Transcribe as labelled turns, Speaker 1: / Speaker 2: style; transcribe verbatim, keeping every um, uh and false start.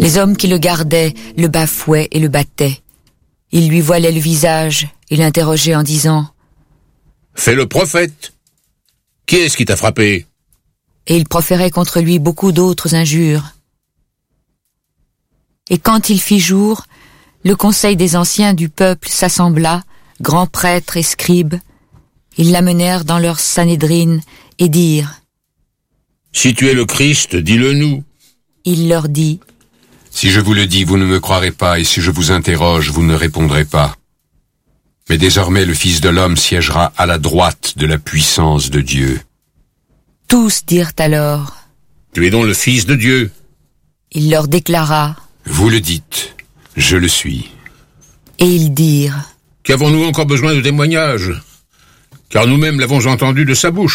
Speaker 1: Les hommes qui le gardaient le bafouaient et le battaient. Ils lui voilaient le visage et l'interrogeaient en disant
Speaker 2: « Fais le prophète. Qui est-ce qui t'a frappé ?»
Speaker 1: Et ils proféraient contre lui beaucoup d'autres injures. Et quand il fit jour, le conseil des anciens du peuple s'assembla, grands prêtres et scribes. Ils l'amenèrent dans leur Sanhédrin et dirent
Speaker 2: « Si tu es le Christ, dis-le-nous. »
Speaker 1: Il leur dit
Speaker 3: « Si je vous le dis, vous ne me croirez pas, et si je vous interroge, vous ne répondrez pas. Mais désormais le Fils de l'homme siégera à la droite de la puissance de Dieu. »
Speaker 1: Tous dirent alors
Speaker 2: « Tu es donc le Fils de Dieu. »
Speaker 1: Il leur déclara
Speaker 3: « Vous le dites, je le suis. »
Speaker 1: Et ils dirent
Speaker 2: « Qu'avons-nous encore besoin de témoignages ? Car nous-mêmes l'avons entendu de sa bouche. »